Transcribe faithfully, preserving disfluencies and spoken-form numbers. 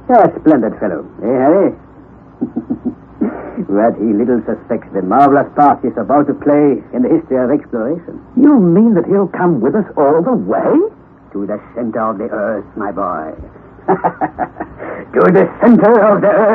A splendid fellow, eh, Harry? What he little suspects the marvelous part he's about to play in the history of exploration. You mean that he'll come with us all the way? To the center of the earth, my boy. To the center of the earth.